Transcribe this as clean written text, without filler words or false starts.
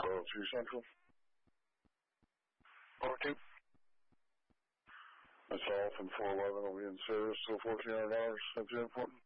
Central. Over 2. That's all from 411. Will be in service till $1,400. That's the important.